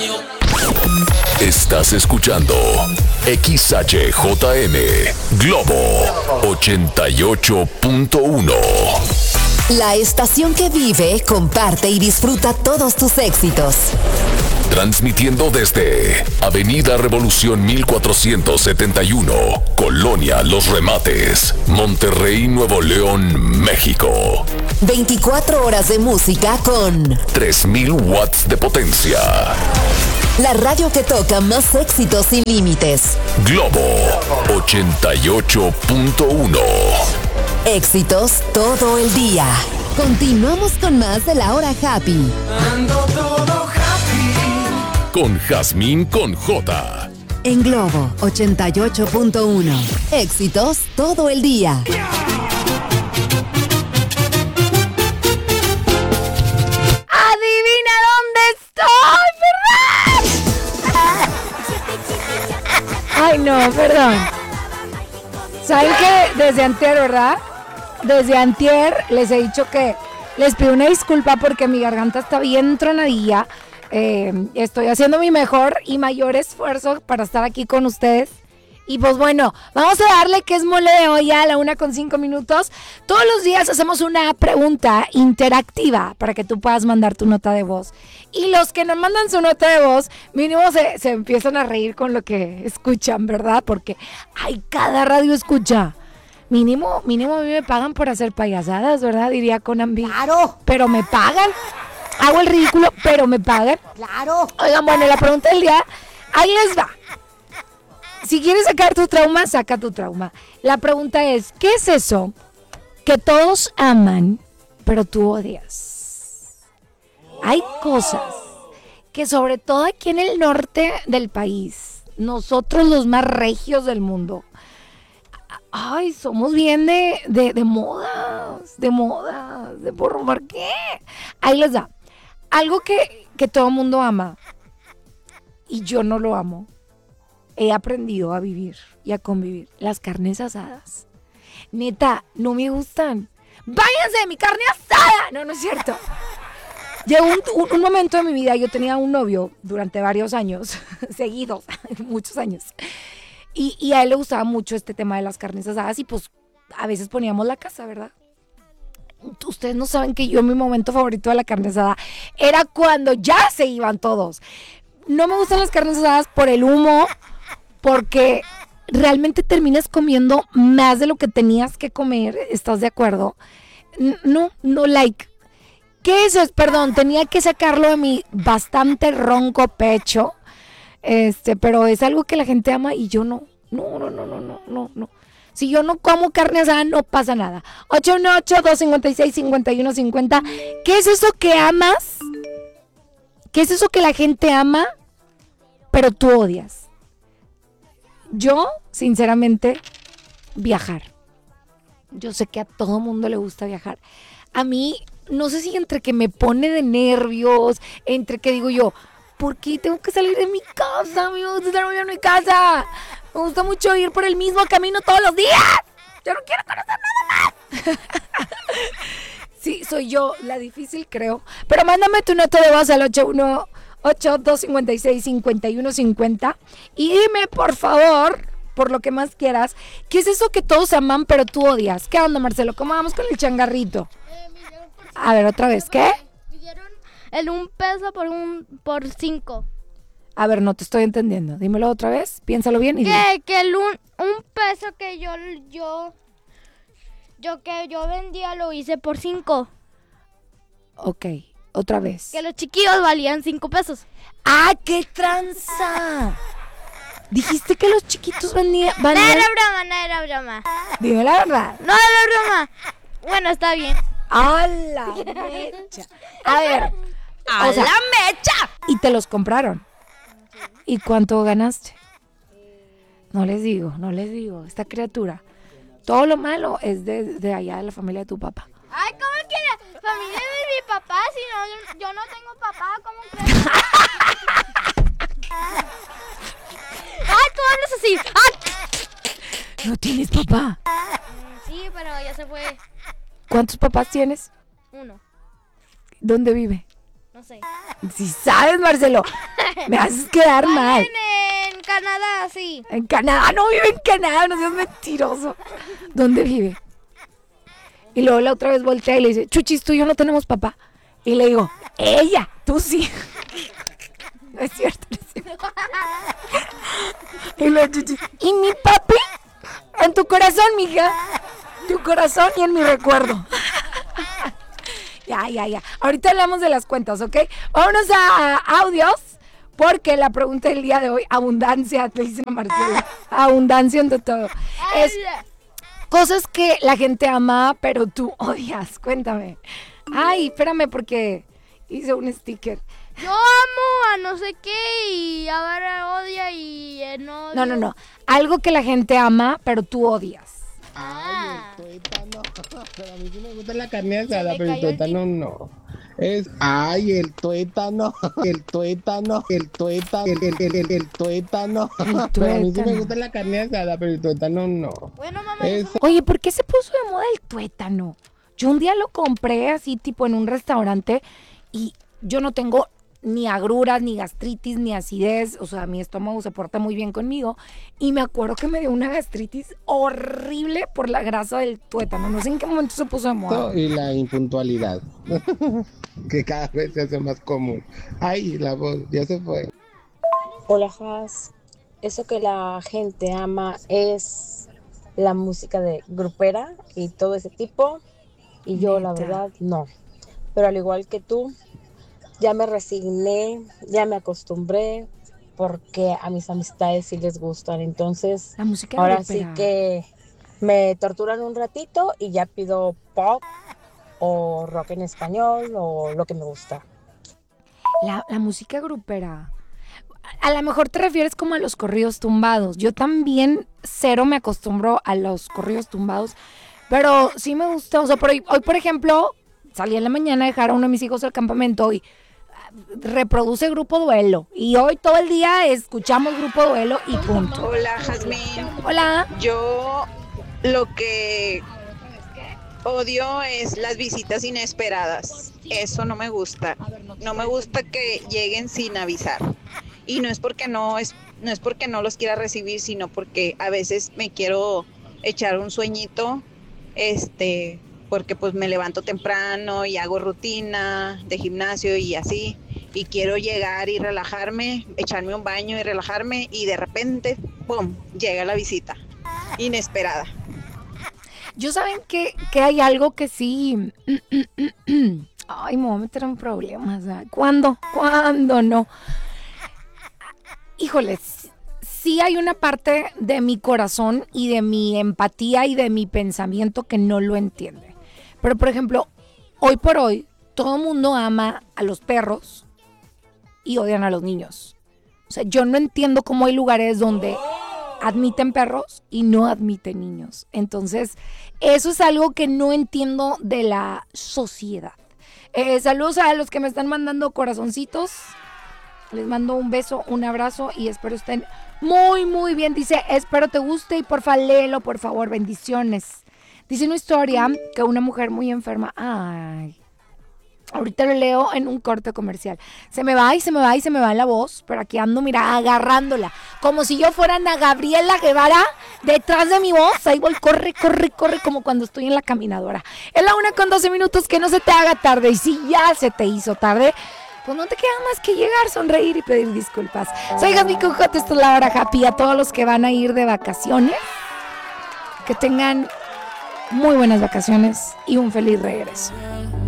Estás escuchando XHJM Globo 88.1. La estación que vive, comparte y disfruta todos tus éxitos. Transmitiendo desde Avenida Revolución 1471, Colonia Los Remates, Monterrey, Nuevo León, México. 24 horas de música con 3000 watts de potencia. La radio que toca más éxitos sin límites. Globo 88.1. Éxitos todo el día. Continuamos con más de la hora happy. Ando todo happy. Con Jazmín con J. En Globo 88.1. Éxitos todo el día. ¡Adivina dónde estoy, perdón! Ay, no, perdón. ¿Saben qué? Desde antier, ¿verdad? Desde antier les he dicho que les pido una disculpa porque mi garganta está bien tronadilla. Estoy haciendo mi mejor y mayor esfuerzo para estar aquí con ustedes. Y pues bueno, vamos a darle que es mole de olla a la 1:05. Todos los días hacemos una pregunta interactiva para que tú puedas mandar tu nota de voz. Y los que nos mandan su nota de voz, mínimo se empiezan a reír con lo que escuchan, ¿verdad? Porque hay cada radio escucha. Mínimo a mí me pagan por hacer payasadas, ¿verdad? Diría Conan B. ¡Claro! Pero me pagan. Hago el ridículo, pero me pagan. ¡Claro! Oigan, bueno, la pregunta del día, ahí les va. Si quieres sacar tu trauma, saca tu trauma. La pregunta es, ¿qué es eso que todos aman, pero tú odias? Hay cosas que sobre todo aquí en el norte del país, nosotros los más regios del mundo, ay, somos bien de modas, ¿por qué? Ahí les da. Algo que todo el mundo ama y yo no lo amo. He aprendido a vivir y a convivir. Las carnes asadas. Neta, no me gustan. ¡Váyanse de mi carne asada! No, no es cierto. Llegó un momento de mi vida, yo tenía un novio durante varios años, seguidos, muchos años. Y a él le gustaba mucho este tema de las carnes asadas y pues a veces poníamos la casa, ¿verdad? Ustedes no saben que yo mi momento favorito de la carne asada era cuando ya se iban todos. No me gustan las carnes asadas por el humo, porque realmente terminas comiendo más de lo que tenías que comer, ¿estás de acuerdo? No like. ¿Qué es eso? Perdón, tenía que sacarlo de mi bastante ronco pecho, pero es algo que la gente ama y yo no. No. Si yo no como carne asada, no pasa nada. 818-256-5150. ¿Qué es eso que amas? ¿Qué es eso que la gente ama, pero tú odias? Yo, sinceramente, viajar. Yo sé que a todo mundo le gusta viajar. A mí, no sé si entre que me pone de nervios, entre que digo yo, ¿por qué tengo que salir de mi casa? Me gusta estar muy bien en mi casa. Me gusta mucho ir por el mismo camino todos los días. Yo no quiero conocer nada más. Sí, soy yo, la difícil creo. Pero mándame tu nota de voz al 818-256-5150 y dime, por favor, por lo que más quieras, ¿qué es eso que todos aman pero tú odias? ¿Qué onda, Marcelo? ¿Cómo vamos con el changarrito? A ver, otra vez, ¿qué? Me dieron el $1 por 5. A ver, no te estoy entendiendo. Dímelo otra vez, piénsalo bien y que el un peso que yo vendía lo hice por 5. Ok, otra vez. Que los chiquillos valían 5 pesos. ¡Ah, qué tranza! Dijiste que los chiquitos valían... No era broma. Dime la verdad. No era broma. Bueno, está bien. ¡A la mecha! A ver. ¡A la mecha! Y te los compraron. ¿Y cuánto ganaste? No les digo. Esta criatura. Todo lo malo es de allá, de la familia de tu papá. Ay, ¿cómo que la familia de mi papá? Si no, yo no tengo papá, ¿cómo crees? ¡Ay, tú hablas así! ¡Ay! ¿No tienes papá? Sí, pero ya se fue. ¿Cuántos papás tienes? 1. ¿Dónde vive? No sé. Si sabes, Marcelo, me haces quedar mal. En Canadá, sí. En Canadá, no vive en Canadá, no seas mentiroso. ¿Dónde vive? Y luego la otra vez voltea y le dice, Chuchis, tú y yo no tenemos papá. Y le digo, ella, tú sí. No es cierto, no es cierto. Y luego Chuchis, ¿y mi papi? En tu corazón, mija. Tu corazón y en mi recuerdo. Ya. Ahorita hablamos de las cuentas, ¿ok? Vámonos a audios. Porque la pregunta del día de hoy, abundancia, te dice Marcela. Abundancia en todo. Es cosas que la gente ama, pero tú odias. Cuéntame. Ay, espérame porque hice un sticker. Yo amo a no sé qué y ahora odia y no odio. No. Algo que la gente ama, pero tú odias. Ah. El tuétano. Pero a mí sí me gusta la carne asada, pero el tuétano no. El tuétano. El tuétano. Pero a mí sí me gusta la carne asada, pero el tuétano no. Bueno, mamá, Oye, ¿por qué se puso de moda el tuétano? Yo un día lo compré así tipo en un restaurante y yo no tengo ni agruras, ni gastritis, ni acidez. O sea, mi estómago se porta muy bien conmigo. Y me acuerdo que me dio una gastritis horrible por la grasa del tuétano. No sé en qué momento se puso de moda. Y la impuntualidad, que cada vez se hace más común. Ay, la voz, ya se fue. Hola, Has. Eso que la gente ama es la música de grupera y todo ese tipo. Y yo, la verdad, no. Pero al igual que tú, ya me resigné, ya me acostumbré, porque a mis amistades sí les gustan. Entonces, La música ahora grupera. sí que me torturan un ratito y ya pido pop o rock en español o lo que me gusta. La música grupera. A lo mejor te refieres como a los corridos tumbados. Yo también cero me acostumbro a los corridos tumbados, pero sí me gusta. O sea, hoy por ejemplo, salí en la mañana a dejar a uno de mis hijos al campamento y reproduce Grupo Duelo. Y hoy todo el día escuchamos Grupo Duelo y punto. Hola, Jazmín. Hola. Yo lo que odio es las visitas inesperadas. Eso no me gusta. No me gusta que lleguen sin avisar. Y no es porque no es porque no los quiera recibir, sino porque a veces me quiero echar un sueñito, porque pues me levanto temprano y hago rutina de gimnasio y así, y quiero llegar y relajarme, echarme un baño y relajarme, y de repente, ¡pum!, llega la visita inesperada. Yo saben que hay algo que sí. Ay, me voy a meter en problemas. ¿Sabes? ¿Cuándo no? Híjoles, sí hay una parte de mi corazón y de mi empatía y de mi pensamiento que no lo entiende. Pero, por ejemplo, hoy por hoy, todo el mundo ama a los perros y odian a los niños. O sea, yo no entiendo cómo hay lugares donde admiten perros y no admiten niños. Entonces, eso es algo que no entiendo de la sociedad. Saludos a los que me están mandando corazoncitos. Les mando un beso, un abrazo y espero estén muy, muy bien. Dice, espero te guste y porfa léelo, por favor, bendiciones. Dice una historia que una mujer muy enferma, ahorita lo leo en un corte comercial. Se me va la voz, pero aquí ando, mira, agarrándola. Como si yo fuera Ana Gabriela Guevara detrás de mi voz. Ahí voy, corre, como cuando estoy en la caminadora. Es la 1:12, que no se te haga tarde. Y si ya se te hizo tarde, pues no te queda más que llegar, sonreír y pedir disculpas. Soy Jazmín con J, esto es La Hora Happy. A todos los que van a ir de vacaciones, que tengan muy buenas vacaciones y un feliz regreso.